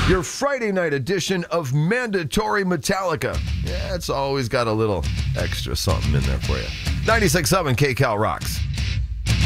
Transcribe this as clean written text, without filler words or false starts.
your Friday night edition of Mandatory Metallica. Yeah, it's always got a little extra something in there for you. 96.7 KCal rocks.